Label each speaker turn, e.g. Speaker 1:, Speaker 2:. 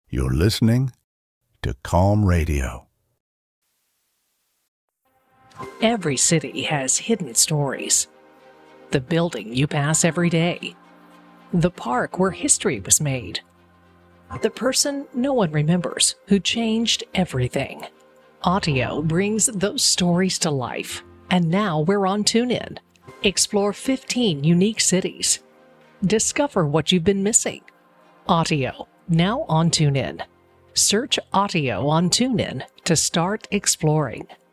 Speaker 1: You're listening to Calm Radio.
Speaker 2: Every city has hidden stories. The building you pass every day. The park where history was made. The person no one remembers who changed everything. Audio brings those stories to life. And now we're on TuneIn. Explore 15 unique cities. Discover what you've been missing. Audio, now on TuneIn. Search Audio on TuneIn to start exploring.